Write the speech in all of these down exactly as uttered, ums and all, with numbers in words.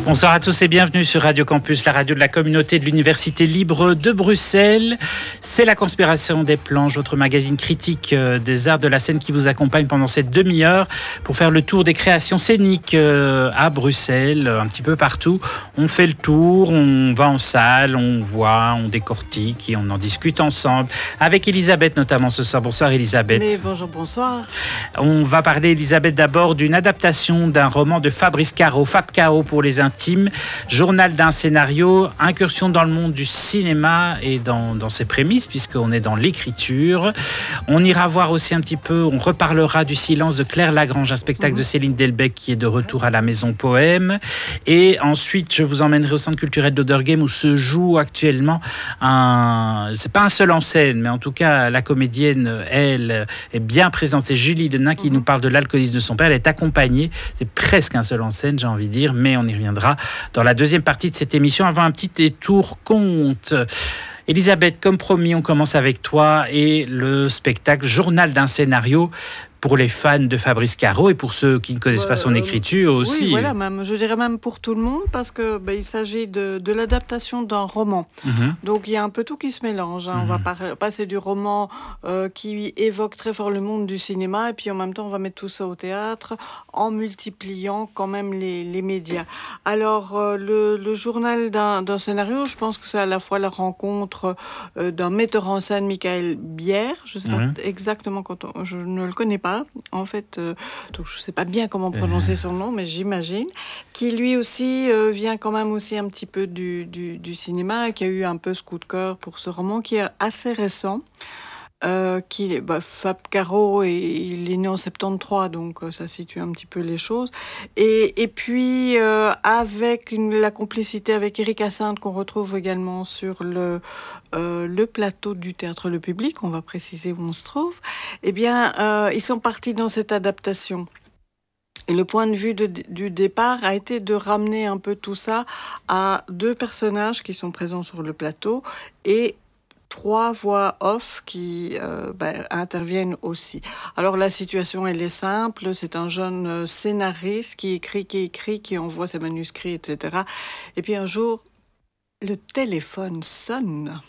Bonsoir à tous et bienvenue sur Radio Campus, la radio de la communauté de l'Université libre de Bruxelles. C'est la Conspiration des planches, votre magazine critique des arts de la scène qui vous accompagne pendant cette demi-heure pour faire le tour des créations scéniques à Bruxelles, un petit peu partout. On fait le tour, on va en salle, on voit, on décortique et on en discute ensemble. Avec Elisabeth notamment ce soir. Bonsoir Elisabeth. Mais bonjour, bonsoir. On va parler, Elisabeth, d'abord d'une adaptation d'un roman de Fabrice Caro, Fab Caro pour les intimes, journal d'un scénario, incursion dans le monde du cinéma et dans, dans ses prémices, puisqu'on est dans l'écriture. On ira voir aussi un petit peu, on reparlera du Silence de Claire Lagrange, un spectacle mmh. de Céline Delbecq qui est de retour à la Maison Poème. Et ensuite, je vous emmènerai au Centre culturel d'Oderghem où se joue actuellement un... C'est pas un seul en scène, mais en tout cas, la comédienne, elle, est bien présente. C'est Julie Lenain qui mmh. nous parle de l'alcoolisme de son père. Elle est accompagnée. C'est presque un seul en scène, j'ai envie de dire, mais on y reviendra dans la deuxième partie de cette émission avant un petit détour conte. Elisabeth, comme promis, on commence avec toi et le spectacle Journal d'un scénario pour les fans de Fabrice Caro et pour ceux qui ne connaissent pas son écriture aussi. Oui, voilà, même, je dirais même pour tout le monde parce que bah, il s'agit de, de l'adaptation d'un roman. Mm-hmm. Donc il y a un peu tout qui se mélange. Hein. Mm-hmm. On va par- passer du roman euh, qui évoque très fort le monde du cinéma et puis en même temps on va mettre tout ça au théâtre en multipliant quand même les, les médias. Alors euh, le, le journal d'un, d'un scénario, je pense que c'est à la fois la rencontre euh, d'un metteur en scène, Michael Bière. Je ne sais mm-hmm. pas exactement quand on, je ne le connais pas. En fait, euh, donc je ne sais pas bien comment prononcer son nom, mais j'imagine, qui lui aussi euh, vient quand même aussi un petit peu du, du, du cinéma, qui a eu un peu ce coup de cœur pour ce roman qui est assez récent. Euh, qui, bah, Fab Caro, et, il est né en soixante-treize, donc euh, ça situe un petit peu les choses. Et, et puis, euh, avec une, la complicité avec Éric Hyacinthe, qu'on retrouve également sur le, euh, le plateau du Théâtre Le Public, on va préciser où on se trouve, eh bien, euh, ils sont partis dans cette adaptation. Et le point de vue de, du départ a été de ramener un peu tout ça à deux personnages qui sont présents sur le plateau et trois voix off qui euh, ben, interviennent aussi. Alors la situation, elle est simple. C'est un jeune scénariste qui écrit, qui écrit, qui envoie ses manuscrits, et cetera. Et puis un jour, le téléphone sonne.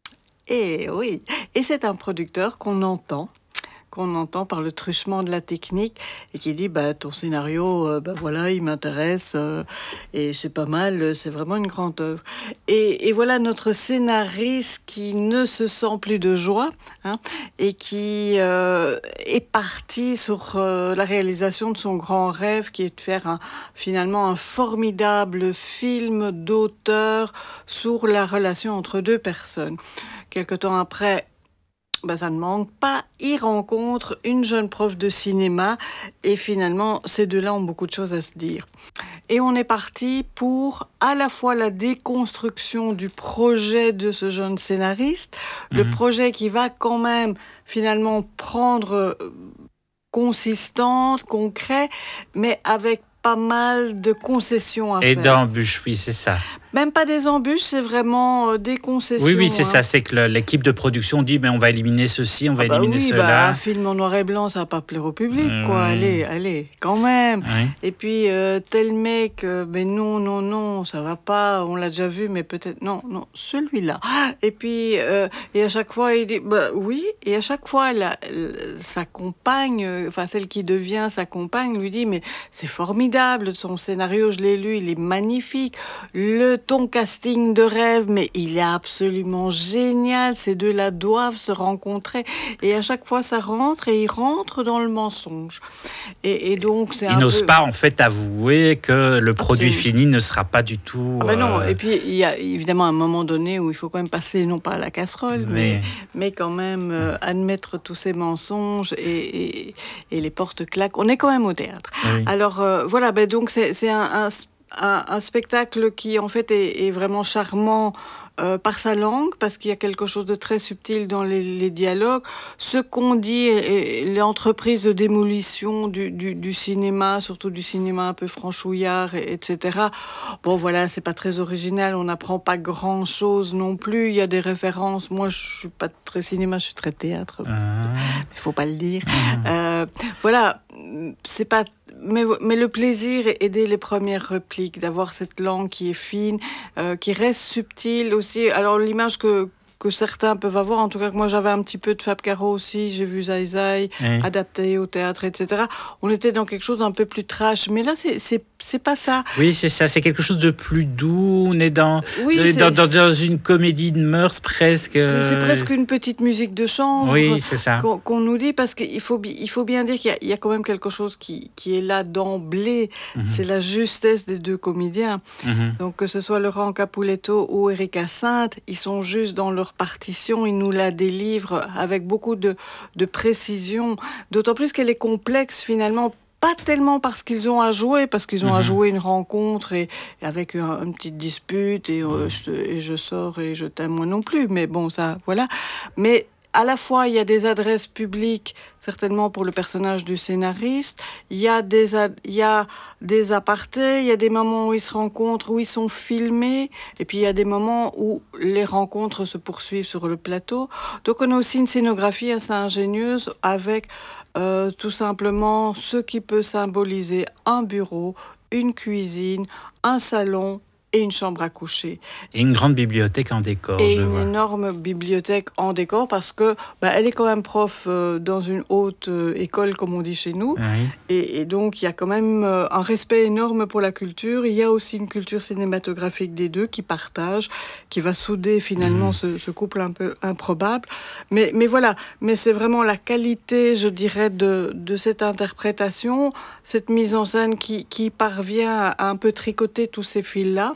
Et oui, et c'est un producteur qu'on entend. qu'on entend par le truchement de la technique et qui dit bah ton scénario euh, bah voilà il m'intéresse euh, et c'est pas mal, c'est vraiment une grande œuvre et, et voilà notre scénariste qui ne se sent plus de joie hein, et qui euh, est parti sur euh, la réalisation de son grand rêve qui est de faire un, finalement un formidable film d'auteur sur la relation entre deux personnes. Quelque temps après, ben, ça ne manque pas, il rencontre une jeune prof de cinéma et finalement, ces deux-là ont beaucoup de choses à se dire. Et on est parti pour à la fois la déconstruction du projet de ce jeune scénariste, mmh. le projet qui va quand même finalement prendre euh, consistante, concret, mais avec pas mal de concessions à et faire. Et d'embûches, oui, c'est ça. Même pas des embûches, c'est vraiment euh, des concessions. Oui, oui, c'est hein. ça. C'est que le, l'équipe de production dit mais on va éliminer ceci, on va ah bah éliminer oui, cela. Bah, un film en noir et blanc, ça va pas plaire au public, mmh. quoi. Allez, allez, quand même. Oui. Et puis, euh, tel mec, euh, mais non, non, non, ça va pas, on l'a déjà vu, mais peut-être, non, non, celui-là. Et puis, euh, et à chaque fois, il dit, bah oui, et à chaque fois, la, la, sa compagne, enfin, celle qui devient sa compagne, lui dit, mais c'est formidable, son scénario, je l'ai lu, il est magnifique. Le ton casting de rêve, mais il est absolument génial. Ces deux-là doivent se rencontrer. Et à chaque fois, ça rentre et ils rentrent dans le mensonge. Et, et donc, c'est ils un n'osent peu... pas, en fait, avouer que le produit Absolument. fini ne sera pas du tout... Ah ben non. Euh... Et puis, il y a évidemment un moment donné où il faut quand même passer, non pas à la casserole, mais, mais, mais quand même euh, admettre tous ces mensonges et, et, et les portes claquent. On est quand même au théâtre. Oui. Alors, euh, voilà, ben donc c'est, c'est un... un Un, un spectacle qui en fait est, est vraiment charmant euh, par sa langue parce qu'il y a quelque chose de très subtil dans les, les dialogues. Ce qu'on dit, est, est l'entreprise de démolition du, du, du cinéma, surtout du cinéma un peu franchouillard, et, etc. Bon voilà, c'est pas très original, on n'apprend pas grand chose non plus. Il y a des références. Moi, je suis pas très cinéma, je suis très théâtre. Il ah. faut pas le dire. Ah. Euh, voilà, c'est pas mais, mais le plaisir est dès les premières répliques, d'avoir cette langue qui est fine, euh, qui reste subtile aussi. Alors l'image que que certains peuvent avoir, en tout cas que moi j'avais un petit peu de Fab Caro aussi, j'ai vu Zai Zai, oui. adapté au théâtre, et cetera. On était dans quelque chose d'un peu plus trash, mais là c'est, c'est, c'est pas ça. Oui, c'est ça, c'est quelque chose de plus doux, on est dans, oui, euh, dans, dans, dans une comédie de mœurs presque. C'est, c'est presque une petite musique de chambre oui, c'est ça. Qu'on, qu'on nous dit, parce qu'il faut, il faut bien dire qu'il y a, il y a quand même quelque chose qui, qui est là d'emblée, mm-hmm. c'est la justesse des deux comédiens. Mm-hmm. Donc que ce soit Laurent Capuletto ou Erika Sainte, ils sont juste dans leur partition, il nous la délivre avec beaucoup de, de précision, d'autant plus qu'elle est complexe finalement, pas tellement parce qu'ils ont à jouer, parce qu'ils ont mmh. à jouer une rencontre et, et avec un, une petite dispute et, euh, je, et je sors et je t'aime moi non plus, mais bon ça voilà, mais à la fois, il y a des adresses publiques, certainement pour le personnage du scénariste. Il y a des, il y a des apartés, il y a des moments où ils se rencontrent, où ils sont filmés. Et puis, il y a des moments où les rencontres se poursuivent sur le plateau. Donc, on a aussi une scénographie assez ingénieuse avec euh, tout simplement ce qui peut symboliser un bureau, une cuisine, un salon, et une chambre à coucher. Et une grande bibliothèque en décor, et je une vois. énorme bibliothèque en décor parce que bah, elle est quand même prof euh, dans une haute euh, école, comme on dit chez nous. Oui. Et, et donc, il y a quand même euh, un respect énorme pour la culture. Il y a aussi une culture cinématographique des deux qui partagent, qui va souder finalement mmh. ce, ce couple un peu improbable. Mais, mais voilà, mais c'est vraiment la qualité, je dirais, de, de cette interprétation, cette mise en scène qui, qui parvient à un peu tricoter tous ces fils-là.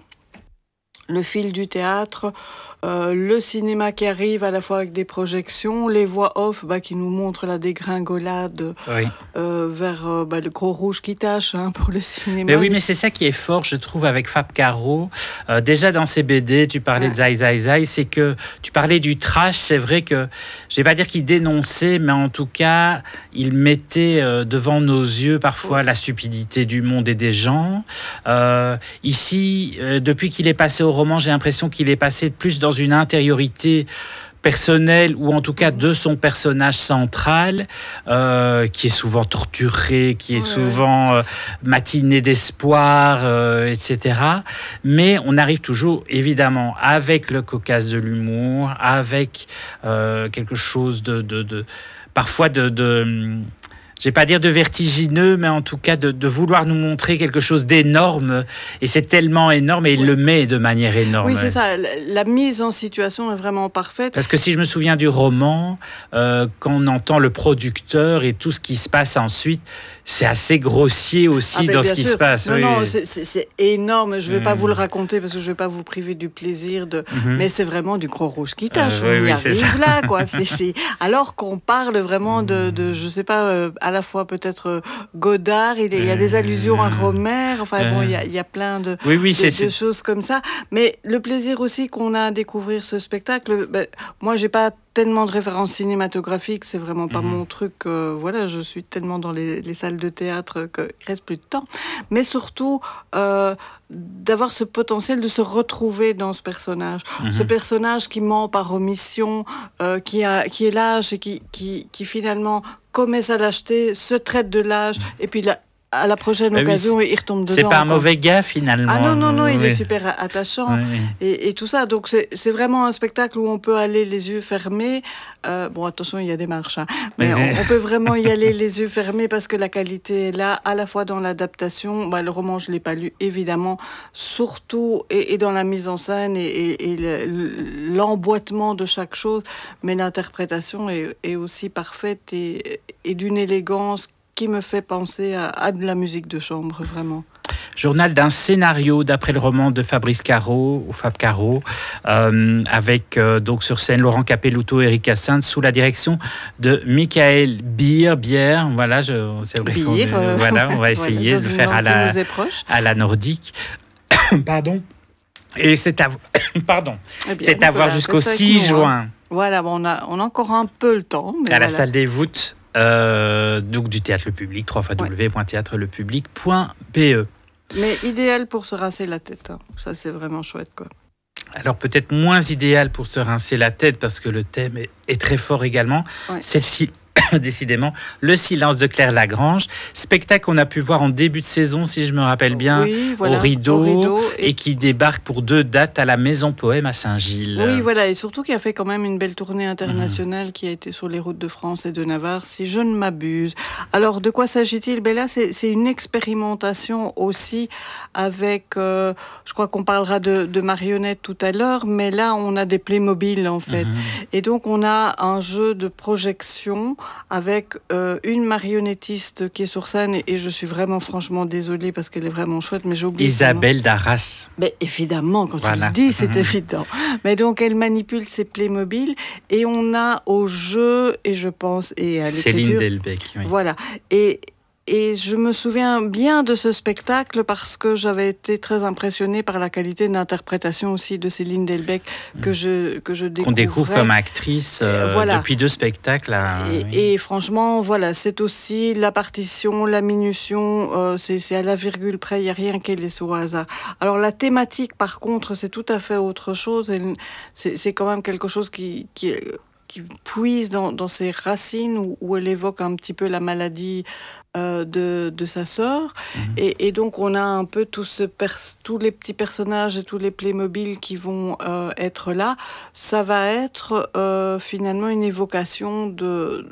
Le fil du théâtre, euh, le cinéma qui arrive à la fois avec des projections, les voix off bah, qui nous montrent la dégringolade oui. euh, vers euh, bah, le gros rouge qui tâche hein, pour le cinéma. Mais oui, mais c'est ça qui est fort, je trouve, avec Fab Caro. Euh, déjà dans ses B D, tu parlais ouais. de Zai Zai Zai, c'est que tu parlais du trash, c'est vrai que, je vais pas dire qu'il dénonçait, mais en tout cas, il mettait euh, devant nos yeux parfois oui. la stupidité du monde et des gens. Euh, ici, euh, depuis qu'il est passé au roman, j'ai l'impression qu'il est passé plus dans une intériorité personnelle ou en tout cas de son personnage central euh, qui est souvent torturé, qui est ouais. souvent euh, matiné d'espoir, euh, et cetera. Mais on arrive toujours évidemment avec le cocasse de l'humour, avec euh, quelque chose de, de, de parfois de, de je vais pas dire de vertigineux, mais en tout cas de, de vouloir nous montrer quelque chose d'énorme. Et c'est tellement énorme et il oui. le met de manière énorme. Oui, c'est ça. La, la mise en situation est vraiment parfaite. Parce que si je me souviens du roman, euh, quand on entend le producteur et tout ce qui se passe ensuite, c'est assez grossier aussi ah ben dans ce qui sûr. se passe. Non, oui. non, c'est, c'est, c'est énorme. Je ne vais mmh. pas vous le raconter parce que je ne vais pas vous priver du plaisir. De... Mmh. Mais c'est vraiment du gros rouge qui tâche. Euh, on oui, y oui, arrive là. Quoi. C'est, c'est... Alors qu'on parle vraiment de, de je ne sais pas, euh, à la fois peut-être euh, Godard, il, il y a des allusions à Rohmer. Enfin bon, il y a, il y a plein de, oui, oui, de, c'est, de choses comme ça. Mais le plaisir aussi qu'on a à découvrir ce spectacle, ben, moi, je n'ai pas tellement de références cinématographiques, c'est vraiment pas mmh. mon truc. Euh, voilà, je suis tellement dans les, les salles de théâtre qu'il reste plus de temps. Mais surtout, euh, d'avoir ce potentiel de se retrouver dans ce personnage. Mmh. Ce personnage qui ment par omission, euh, qui, a, qui est lâche et qui, qui, qui finalement commet sa lâcheté, se traite de lâche, et puis là, à la prochaine bah occasion, oui, il retombe dedans. C'est pas un quoi. mauvais gars, finalement. Ah non, non, non, oui. il est super attachant. Oui. Et, et tout ça. Donc, c'est, c'est vraiment un spectacle où on peut aller les yeux fermés. Euh, bon, attention, il y a des marches. Hein. Mais on, on peut vraiment y aller les yeux fermés parce que la qualité est là, à la fois dans l'adaptation. Bah, le roman, je ne l'ai pas lu, évidemment. Surtout, et, et dans la mise en scène et, et, et le, l'emboîtement de chaque chose. Mais l'interprétation est, est aussi parfaite et, et d'une élégance qui me fait penser à, à de la musique de chambre, vraiment. Journal d'un scénario d'après le roman de Fabrice Caro, ou Fab Caro, euh, avec euh, donc sur scène Laurent Capelouto et Erika Sainte, sous la direction de Michael Bier. Bier, voilà, je, c'est vrai qu'on euh, voilà, on va essayer voilà, de faire à la, à la nordique. Pardon. Et c'est à, pardon. Eh bien, c'est à voir jusqu'au six juin. Voilà, bon, on, a, on a encore un peu le temps. Mais à voilà. la salle des voûtes. Euh, donc du Théâtre Le Public, w w w point théâtre le public point b e. Mais idéal pour se rincer la tête, hein. Ça c'est vraiment chouette quoi. Alors peut-être moins idéal pour se rincer la tête parce que le thème est, est très fort également. Ouais. Celle-ci, décidément, Le silence de Claire Lagrange, spectacle qu'on a pu voir en début de saison, si je me rappelle bien, oui, voilà, au Rideau, au Rideau et... et qui débarque pour deux dates à la Maison Poème à Saint-Gilles. Oui, voilà, et surtout qui a fait quand même une belle tournée internationale mmh. qui a été sur les routes de France et de Navarre, si je ne m'abuse. Alors, de quoi s'agit-il? Ben là, c'est, c'est une expérimentation aussi avec, euh, je crois qu'on parlera de, de marionnettes tout à l'heure, mais là, on a des Playmobil, en fait. Mmh. Et donc, on a un jeu de projection avec euh, une marionnettiste qui est sur scène, et, et je suis vraiment franchement désolée parce qu'elle est vraiment chouette, mais j'ai oublié Isabelle Darras. Mais évidemment, quand voilà. tu le dis, c'est mmh. évident. Mais donc, elle manipule ses Playmobil, et on a au jeu, et je pense, et à l'écriture... Céline Delbecq, oui. Voilà. Et... Et je me souviens bien de ce spectacle parce que j'avais été très impressionnée par la qualité d'interprétation aussi de Céline Delbecq que je que je découvrais. Qu'on découvre comme actrice euh, voilà. depuis deux spectacles. Là, et, oui. et franchement, voilà, c'est aussi la partition, la minution, euh, c'est, c'est à la virgule près, il n'y a rien qui est laissé au hasard. Alors la thématique, par contre, c'est tout à fait autre chose. Et c'est, c'est quand même quelque chose qui... qui qui puise dans, dans ses racines, où, où elle évoque un petit peu la maladie euh, de, de sa sœur. Mmh. Et, et donc, on a un peu tout ce pers- tous les petits personnages et tous les Playmobil qui vont euh, être là. Ça va être euh, finalement une évocation de...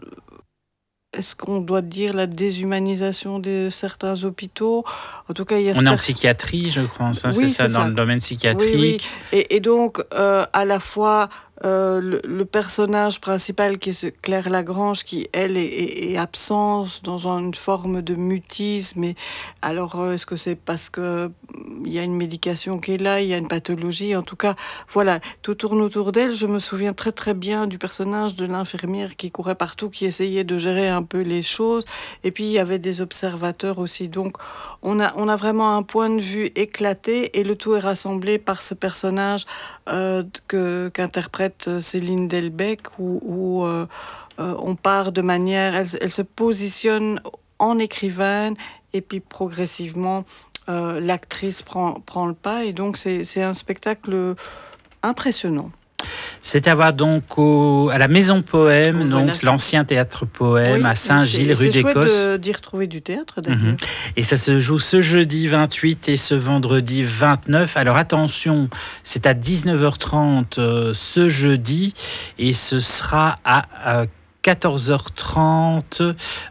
Est-ce qu'on doit dire la déshumanisation de certains hôpitaux? En tout cas, il y a on est en psychiatrie, je crois. Ça, oui, c'est ça, c'est dans ça. Le domaine psychiatrique. Oui, oui. Et, et donc, euh, à la fois... Euh, le, le personnage principal qui est Claire Lagrange, qui elle est, est, est absente dans une forme de mutisme. Et alors euh, est-ce que c'est parce que il y a une médication qui est là, il y a une pathologie, en tout cas voilà, tout tourne autour d'elle. Je me souviens très très bien du personnage de l'infirmière qui courait partout, qui essayait de gérer un peu les choses, et puis il y avait des observateurs aussi. Donc on a, on a vraiment un point de vue éclaté, et le tout est rassemblé par ce personnage euh, que, qu'interprète Céline Delbecq, où, où euh, euh, on part de manière... Elle, elle se positionne en écrivaine, et puis progressivement, euh, l'actrice prend, prend le pas, et donc c'est, c'est un spectacle impressionnant. C'est à voir donc au, à la Maison Poème, oh, donc voilà. L'ancien théâtre Poème, oui, à Saint-Gilles, rue d'Écosse. C'est chouette de, d'y retrouver du théâtre, d'ailleurs. Mm-hmm. Et ça se joue ce jeudi vingt-huit et ce vendredi vingt-neuf. Alors attention, c'est à dix-neuf heures trente euh, ce jeudi, et ce sera à... Euh, quatorze heures trente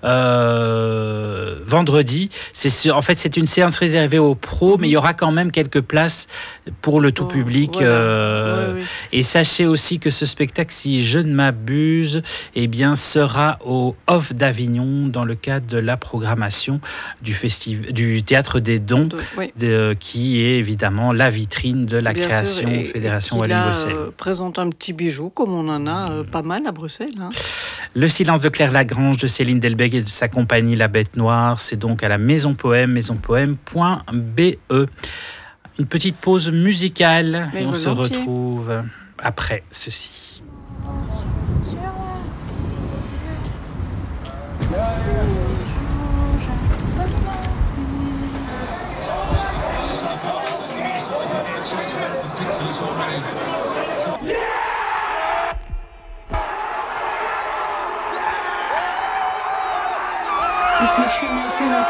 euh, vendredi. C'est sur, en fait, c'est une séance réservée aux pros, mmh. mais il y aura quand même quelques places pour le tout oh, public. Voilà. Euh, oui, oui. Et sachez aussi que ce spectacle, si je ne m'abuse, eh bien, sera au Off d'Avignon dans le cadre de la programmation du, festiv- du Théâtre des Dons, oui. de, qui est évidemment la vitrine de la Bien création sûr, et, Fédération Wallonie-Bruxelles. Euh, présente un petit bijou, comme on en a euh, pas mal à Bruxelles. Hein. Le silence de Claire Lagrange de Céline Delbecq et de sa compagnie La Bête Noire, c'est donc à la Maison Poème, maison poème point b e. Une petite pause musicale, mais et on volontiers. Se retrouve après ceci. Depuis que je suis né, c'est la